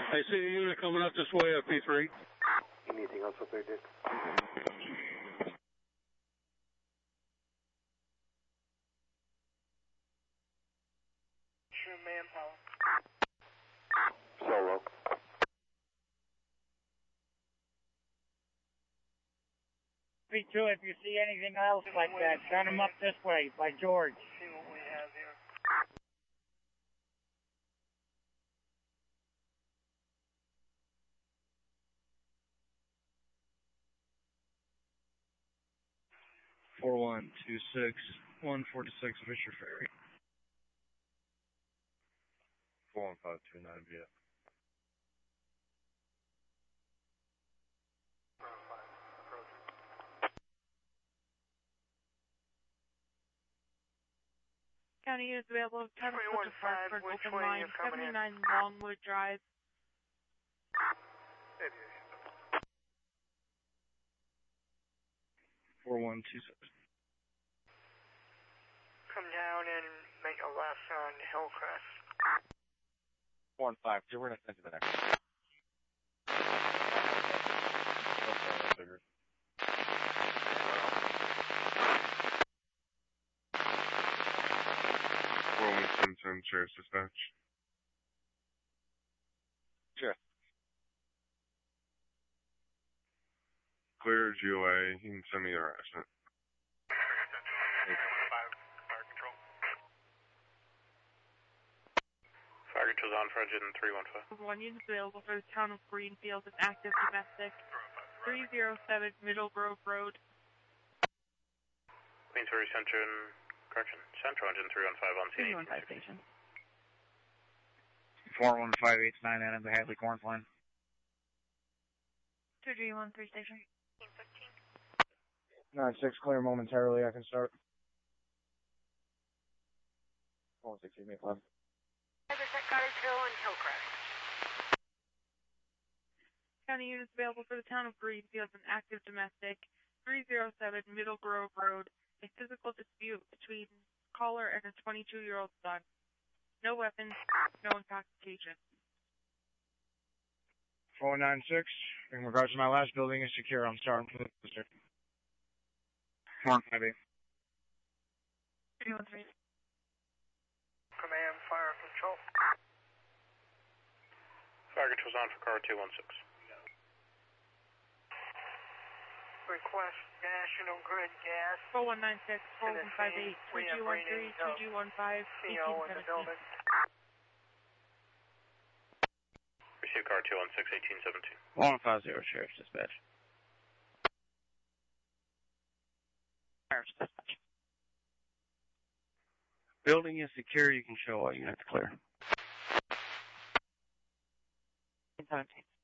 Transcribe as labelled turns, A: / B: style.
A: I see a unit coming up this way at P3.
B: Anything else up there, Dick?
C: True manpower.
B: Solo.
D: P2, if you see anything else like that, send them up this way by George.
C: See what we have here.
E: Four 126 146 Fisher Ferry. 41529 VF.
F: County is available.
C: 315, which
F: open
C: way
F: line,
C: you coming in?
F: 79 Longwood Drive.
C: Aviation.
E: 4126.
C: Come down and make a left on Hillcrest.
G: 415, we're going to send you the next one. Okay,
E: 4110 Sheriff's Dispatch.
G: Sure.
E: Clear GOA, you can send me your estimate.
C: Fire control. Fire control's on for engine 315.
F: One unit available for the town of Greenfield, an active domestic. 307 Middle Grove Road.
C: Queensbury Central, correction, Central engine 315 on scene.
F: 315 station.
D: 41589 out of the Hadley Corn Line.
F: 2313 station.
D: 9-6 clear momentarily, I can start. 416, me 11.
C: Cottage Hill and Hillcrest.
F: County units available for the town of Greenfield, an active domestic. 307 Middle Grove Road. A physical dispute between caller and a 22-year-old son. No weapons, no intoxication.
D: 496, in regards to my last building is secure. I'm starting from the booster. 458.
F: 313.
C: Command, fire control. Fire control's on for car 216. Request National Grid gas.
F: 4196, 4158, 2213, 2215,
C: CO in the building. Receive car 216, 1817.
D: 150 Sheriff's Dispatch.
H: Sheriff's Dispatch. Building is secure. You can show all units clear. 17.